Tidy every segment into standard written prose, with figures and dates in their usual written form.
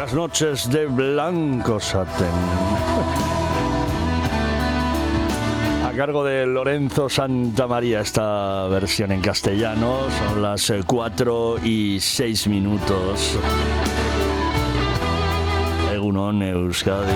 Las noches de Blanco Satén. A cargo de Lorenzo Santamaría, esta versión en castellano. Son las 4:06. Egunon, Euskadi.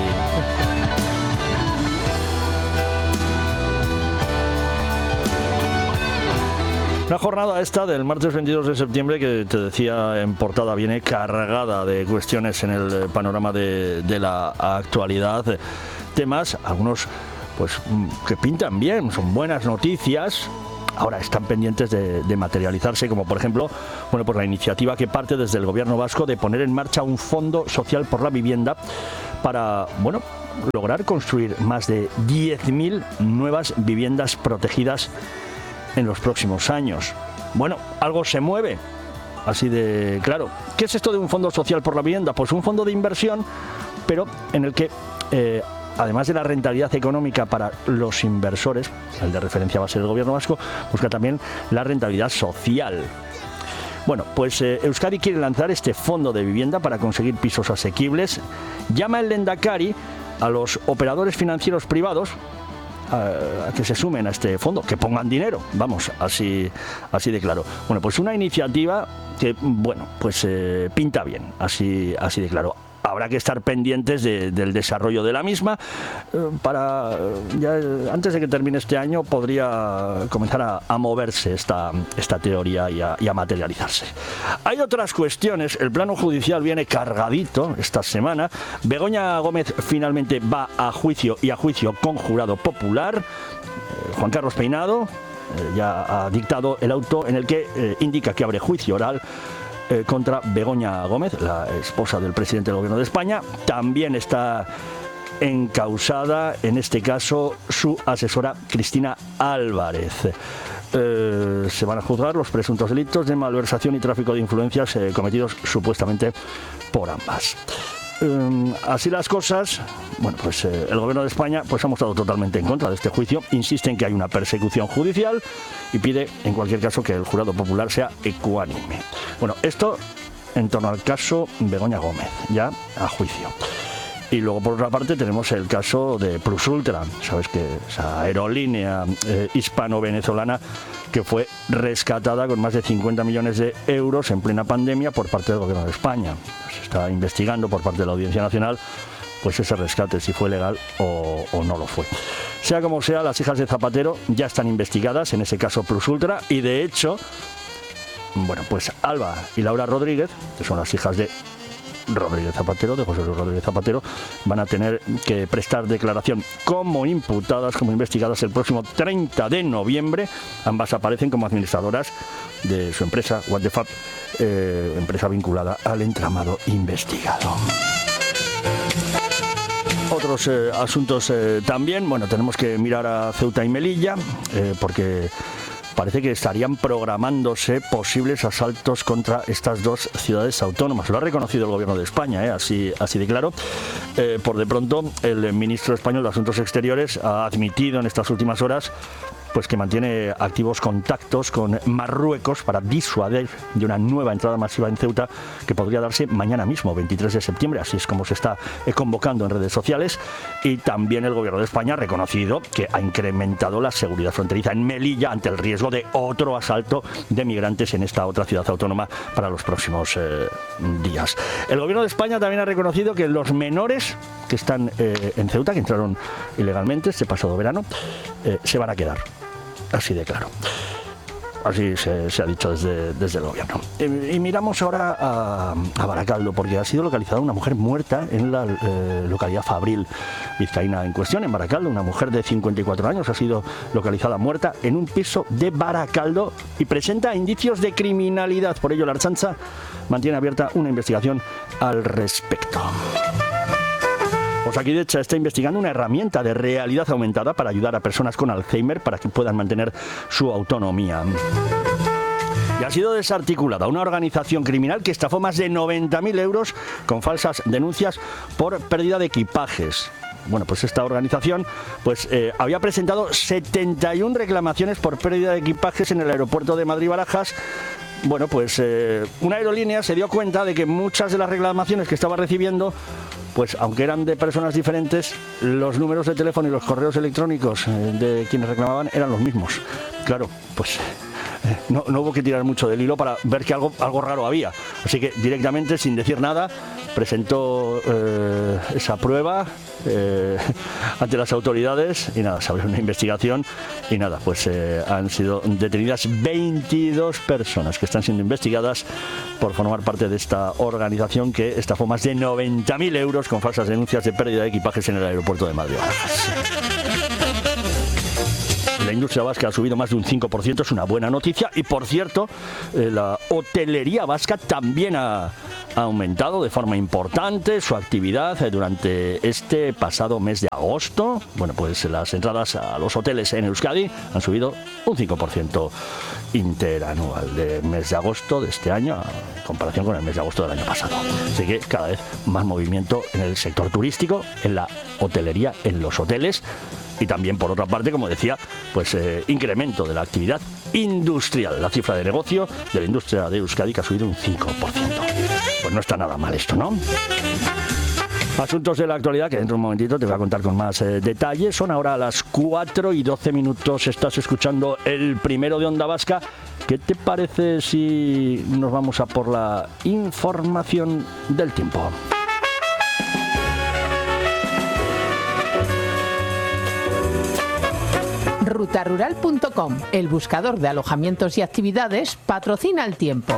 Una jornada esta del martes 22 de septiembre que te decía en portada viene cargada de cuestiones en el panorama de la actualidad. Temas, algunos pues que pintan bien, son buenas noticias. Ahora están pendientes de materializarse, como por ejemplo, bueno, pues la iniciativa que parte desde el gobierno vasco de poner en marcha un fondo social por la vivienda para, bueno, lograr construir más de 10.000 nuevas viviendas protegidas en los próximos años. Bueno, algo se mueve, así de claro. ¿Qué es esto de un fondo social por la vivienda? Pues un fondo de inversión, pero en el que, además de la rentabilidad económica para los inversores, el de referencia va a ser el gobierno vasco, busca también la rentabilidad social. Bueno, pues Euskadi quiere lanzar este fondo de vivienda para conseguir pisos asequibles. Llama el Lehendakari a los operadores financieros privados a que se sumen a este fondo, que pongan dinero, vamos, así de claro. Bueno, pues una iniciativa que, bueno, pues pinta bien, así de claro. Habrá que estar pendientes del desarrollo de la misma para ya antes de que termine este año podría comenzar a moverse esta teoría y a materializarse. Hay otras cuestiones. El plano judicial viene cargadito esta semana. Begoña Gómez finalmente va a juicio y a juicio con jurado popular. Juan Carlos Peinado ya ha dictado el auto en el que indica que abre juicio oral contra Begoña Gómez, la esposa del presidente del Gobierno de España. También está encausada, en este caso, su asesora Cristina Álvarez. Se van a juzgar los presuntos delitos de malversación y tráfico de influencias cometidos supuestamente por ambas. Así las cosas, bueno, pues el Gobierno de España pues ha mostrado totalmente en contra de este juicio, insiste en que hay una persecución judicial y pide en cualquier caso que el jurado popular sea ecuánime. Bueno, esto en torno al caso Begoña Gómez, ya a juicio. Y luego por otra parte tenemos el caso de Plus Ultra, sabes que esa aerolínea hispano-venezolana que fue rescatada con más de 50 millones de euros en plena pandemia por parte del Gobierno de España. Se está investigando por parte de la Audiencia Nacional pues ese rescate, si fue legal o no lo fue. Sea como sea, las hijas de Zapatero ya están investigadas en ese caso Plus Ultra y de hecho, bueno, pues Alba y Laura Rodríguez, que son las hijas de Rodríguez Zapatero, de José Luis Rodríguez Zapatero, van a tener que prestar declaración como imputadas, como investigadas el próximo 30 de noviembre. Ambas aparecen como administradoras de su empresa, What the Fuck, empresa vinculada al entramado investigado. Otros asuntos también, bueno, tenemos que mirar a Ceuta y Melilla, porque parece que estarían programándose posibles asaltos contra estas dos ciudades autónomas. Lo ha reconocido el Gobierno de España, así de claro. Por de pronto, el ministro español de Asuntos Exteriores ha admitido en estas últimas horas pues que mantiene activos contactos con Marruecos para disuadir de una nueva entrada masiva en Ceuta que podría darse mañana mismo, 23 de septiembre, así es como se está convocando en redes sociales. Y también el Gobierno de España ha reconocido que ha incrementado la seguridad fronteriza en Melilla ante el riesgo de otro asalto de migrantes en esta otra ciudad autónoma para los próximos días. El Gobierno de España también ha reconocido que los menores que están en Ceuta, que entraron ilegalmente este pasado verano, se van a quedar. Así de claro. Así se ha dicho desde el gobierno. Y miramos ahora a Baracaldo, porque ha sido localizada una mujer muerta en la localidad Fabril, vizcaína en cuestión, en Baracaldo. Una mujer de 54 años ha sido localizada muerta en un piso de Baracaldo y presenta indicios de criminalidad. Por ello, la Ertzaintza mantiene abierta una investigación al respecto. Osakidetza está investigando una herramienta de realidad aumentada para ayudar a personas con Alzheimer para que puedan mantener su autonomía. Y ha sido desarticulada una organización criminal que estafó más de 90.000 euros con falsas denuncias por pérdida de equipajes. Bueno, pues esta organización había presentado 71 reclamaciones por pérdida de equipajes en el aeropuerto de Madrid-Barajas bueno, pues una aerolínea se dio cuenta de que muchas de las reclamaciones que estaba recibiendo, pues aunque eran de personas diferentes, los números de teléfono y los correos electrónicos de quienes reclamaban eran los mismos. Claro, pues no hubo que tirar mucho del hilo para ver que algo raro había. Así que directamente, sin decir nada, presentó esa prueba ante las autoridades y nada, se abrió una investigación y nada, pues han sido detenidas 22 personas que están siendo investigadas por formar parte de esta organización que estafó más de 90.000 euros con falsas denuncias de pérdida de equipajes en el aeropuerto de Madrid. La industria vasca ha subido más de un 5%, es una buena noticia. Y por cierto, la hotelería vasca también ha aumentado de forma importante su actividad durante este pasado mes de agosto. Bueno, pues las entradas a los hoteles en Euskadi han subido un 5% interanual de mes de agosto de este año en comparación con el mes de agosto del año pasado. Así que cada vez más movimiento en el sector turístico, en la hotelería, en los hoteles. Y también, por otra parte, como decía, pues incremento de la actividad industrial. La cifra de negocio de la industria de Euskadi que ha subido un 5%. Pues no está nada mal esto, ¿no? Asuntos de la actualidad que dentro de un momentito te voy a contar con más detalles. Son ahora las 4:12. Estás escuchando el primero de Onda Vasca. ¿Qué te parece si nos vamos a por la información del tiempo? Rutarural.com, el buscador de alojamientos y actividades, patrocina el tiempo.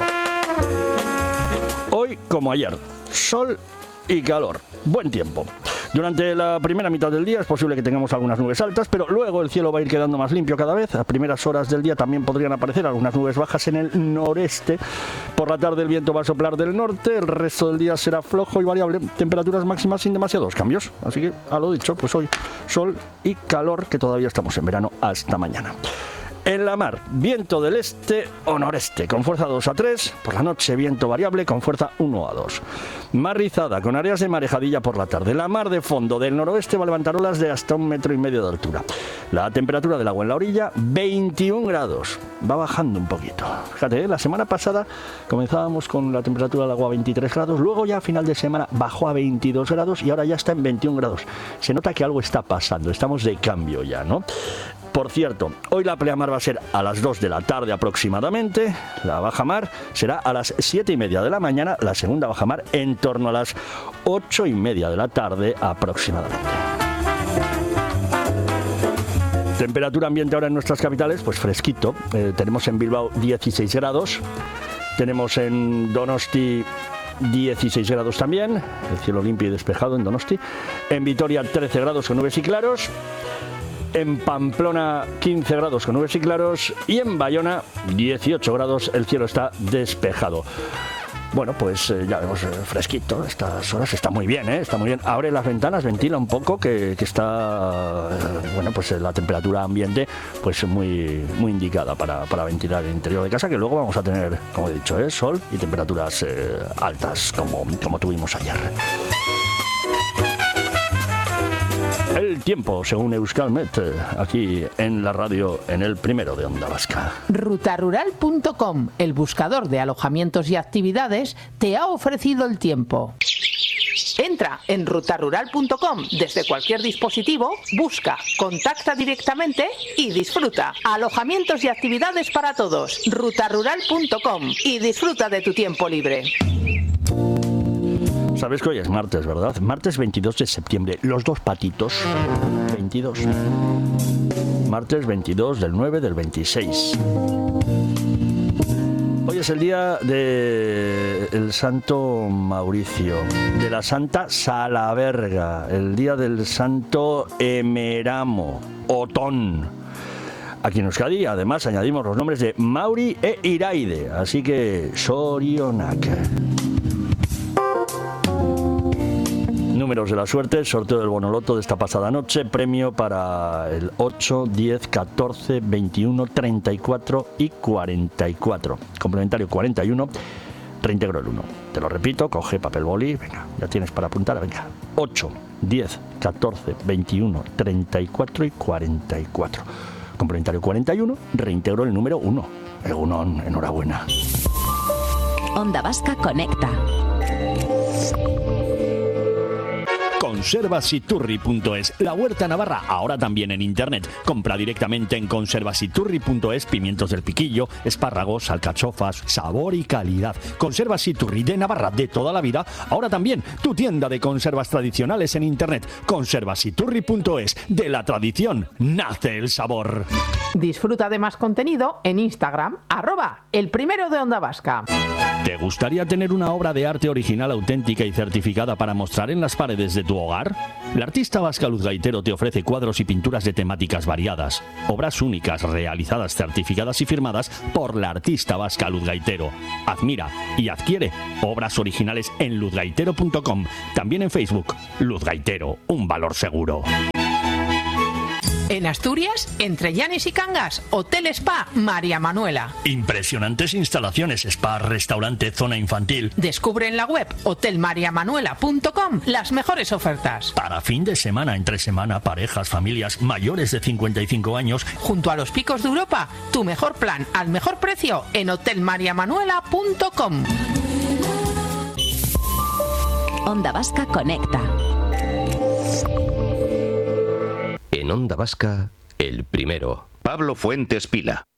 Hoy, como ayer, sol y calor. Buen tiempo. Durante la primera mitad del día es posible que tengamos algunas nubes altas, pero luego el cielo va a ir quedando más limpio cada vez. A primeras horas del día también podrían aparecer algunas nubes bajas en el noreste. Por la tarde el viento va a soplar del norte, el resto del día será flojo y variable. Temperaturas máximas sin demasiados cambios. Así que, a lo dicho, pues hoy sol y calor, que todavía estamos en verano hasta mañana. En la mar, viento del este o noreste, con fuerza 2 a 3. Por la noche, viento variable con fuerza 1 a 2. Mar rizada, con áreas de marejadilla por la tarde. La mar de fondo del noroeste va a levantar olas de hasta 1,5 metros de altura. La temperatura del agua en la orilla, 21 grados. Va bajando un poquito. Fíjate, la semana pasada comenzábamos con la temperatura del agua a 23 grados. Luego ya a final de semana bajó a 22 grados y ahora ya está en 21 grados. Se nota que algo está pasando. Estamos de cambio ya, ¿no? Por cierto, hoy la pleamar va a ser a las 2 de la tarde aproximadamente, la bajamar será a las 7:30 de la mañana, la segunda bajamar en torno a las 8:30 de la tarde aproximadamente. Temperatura ambiente ahora en nuestras capitales, pues fresquito. Tenemos en Bilbao 16 grados, tenemos en Donosti 16 grados también, el cielo limpio y despejado en Donosti. En Vitoria 13 grados con nubes y claros. En Pamplona 15 grados con nubes y claros y en Bayona 18 grados, el cielo está despejado. Bueno, pues ya vemos fresquito, estas horas está muy bien, está muy bien. Abre las ventanas, ventila un poco, que está, bueno, pues la temperatura ambiente pues muy indicada para ventilar el interior de casa, que luego vamos a tener, como he dicho, sol y temperaturas altas como tuvimos ayer. El tiempo, según Euskalmet, aquí en la radio, en el primero de Onda Vasca. Rutarural.com, el buscador de alojamientos y actividades, te ha ofrecido el tiempo. Entra en rutarural.com desde cualquier dispositivo, busca, contacta directamente y disfruta. Alojamientos y actividades para todos. Rutarural.com y disfruta de tu tiempo libre. Sabes que hoy es martes, ¿verdad? Martes 22 de septiembre. Los dos patitos. 22. Martes 22 del 9 del 26. Hoy es el día del Santo Mauricio, de la Santa Salaberga, el día del Santo Emeramo, Otón. Aquí en Euskadi, además, añadimos los nombres de Mauri e Iraide, así que Sorionak. Números de la suerte, sorteo del Bonoloto de esta pasada noche, premio para el 8, 10, 14, 21, 34 y 44. Complementario 41, reintegro el 1. Te lo repito, coge papel boli, venga, ya tienes para apuntar, venga. 8, 10, 14, 21, 34 y 44. complementario 41, reintegro el número 1. Egunon, enhorabuena. Onda Vasca Conecta. Conservasiturri.es, la huerta navarra, ahora también en internet. Compra directamente en conservasiturri.es pimientos del piquillo, espárragos, alcachofas, sabor y calidad. Conservasiturri de Navarra de toda la vida, ahora también tu tienda de conservas tradicionales en internet. Conservasiturri.es, de la tradición nace el sabor. Disfruta de más contenido en Instagram, @elprimero de Onda Vasca. ¿Te gustaría tener una obra de arte original, auténtica y certificada para mostrar en las paredes de tu hogar? La artista vasca Luz Gaitero te ofrece cuadros y pinturas de temáticas variadas, obras únicas realizadas, certificadas y firmadas por la artista vasca Luz Gaitero. Admira y adquiere obras originales en luzgaitero.com, también en Facebook. Luz Gaitero, un valor seguro. En Asturias, entre Llanes y Cangas, Hotel Spa María Manuela. Impresionantes instalaciones, spa, restaurante, zona infantil. Descubre en la web hotelmariamanuela.com las mejores ofertas. Para fin de semana, entre semana, parejas, familias mayores de 55 años. Junto a los picos de Europa, tu mejor plan al mejor precio en hotelmariamanuela.com. Onda Vasca Conecta. En Onda Vasca, El Primero. Pablo Fuentes Pila.